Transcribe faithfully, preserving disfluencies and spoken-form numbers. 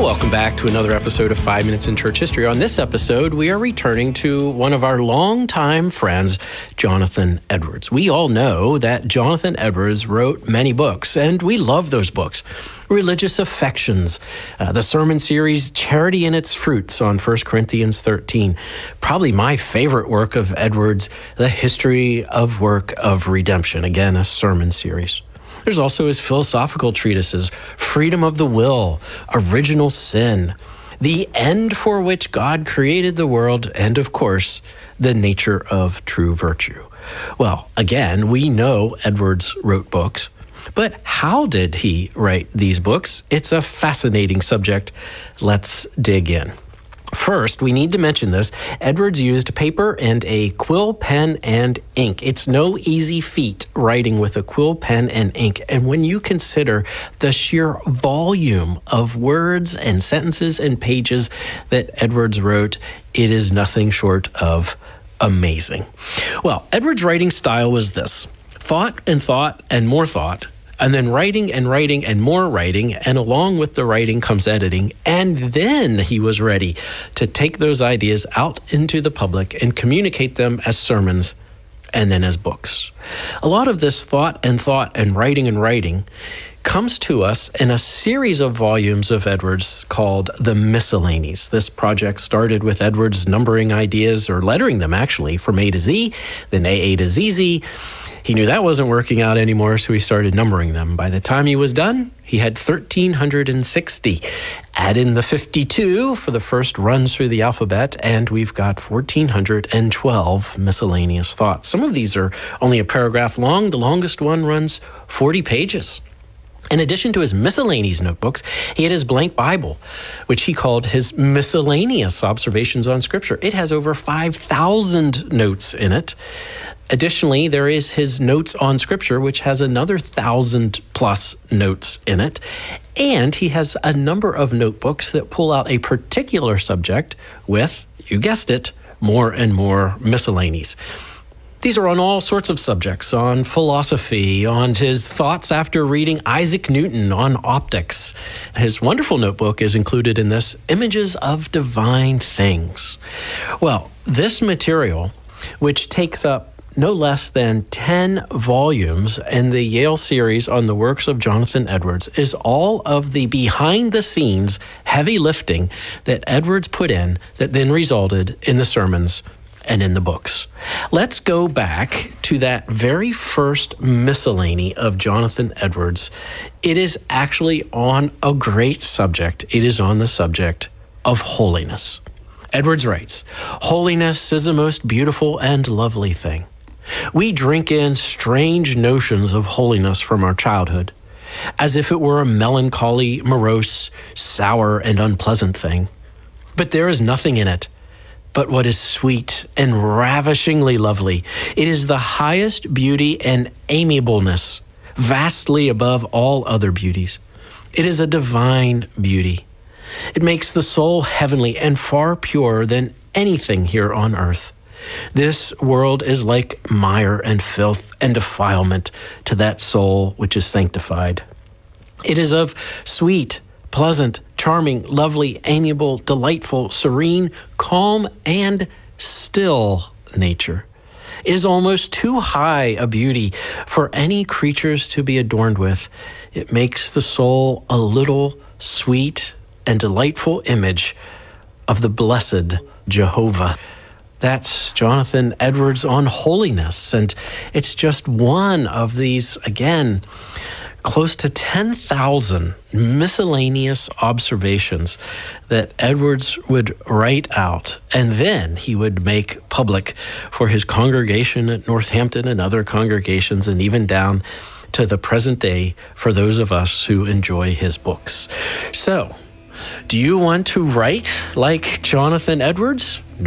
Welcome back to another episode of Five Minutes in Church History. On this episode, we are returning to one of our longtime friends, Jonathan Edwards. We all know that Jonathan Edwards wrote many books, and we love those books. Religious Affections, uh, the sermon series Charity and Its Fruits on First Corinthians thirteen. Probably my favorite work of Edwards, The History of Work of Redemption. Again, a sermon series. There's also his philosophical treatises, Freedom of the Will, Original Sin, The End for Which God Created the World, and of course, The Nature of True Virtue. Well, again, we know Edwards wrote books, but how did he write these books? It's a fascinating subject. Let's dig in. First, we need to mention this. Edwards used paper and a quill pen and ink. It's no easy feat writing with a quill pen and ink. And when you consider the sheer volume of words and sentences and pages that Edwards wrote, it is nothing short of amazing. Well, Edwards' writing style was this: thought and thought and more thought, and then writing and writing and more writing, and along with the writing comes editing, and then he was ready to take those ideas out into the public and communicate them as sermons and then as books. A lot of this thought and thought and writing and writing comes to us in a series of volumes of Edwards called the Miscellanies. This project started with Edwards numbering ideas, or lettering them actually, from A to Z, then A A to Z Z. He knew that wasn't working out anymore, so he started numbering them. By the time he was done, he had one thousand three hundred sixty. Add in the fifty-two for the first runs through the alphabet, and we've got one thousand four hundred twelve miscellaneous thoughts. Some of these are only a paragraph long. The longest one runs forty pages. In addition to his miscellaneous notebooks, he had his blank Bible, which he called his Miscellaneous Observations on Scripture. It has over five thousand notes in it. Additionally, there is his Notes on Scripture, which has another thousand plus notes in it. And he has a number of notebooks that pull out a particular subject with, you guessed it, more and more miscellanies. These are on all sorts of subjects, on philosophy, on his thoughts after reading Isaac Newton, on optics. His wonderful notebook is included in this, Images of Divine Things. Well, this material, which takes up no less than ten volumes in the Yale series on the works of Jonathan Edwards, is all of the behind-the-scenes heavy lifting that Edwards put in that then resulted in the sermons and in the books. Let's go back to that very first miscellany of Jonathan Edwards. It is actually on a great subject. It is on the subject of holiness. Edwards writes, "Holiness is a most beautiful and lovely thing. We drink in strange notions of holiness from our childhood, as if it were a melancholy, morose, sour, and unpleasant thing. But there is nothing in it but what is sweet and ravishingly lovely. It is the highest beauty and amiableness, vastly above all other beauties. It is a divine beauty. It makes the soul heavenly and far purer than anything here on earth. This world is like mire and filth and defilement to that soul which is sanctified. It is of sweet, pleasant, charming, lovely, amiable, delightful, serene, calm, and still nature. It is almost too high a beauty for any creatures to be adorned with. It makes the soul a little sweet and delightful image of the blessed Jehovah." That's Jonathan Edwards on holiness, and it's just one of these, again, close to ten thousand miscellaneous observations that Edwards would write out, and then he would make public for his congregation at Northampton and other congregations, and even down to the present day for those of us who enjoy his books. So, do you want to write like Jonathan Edwards?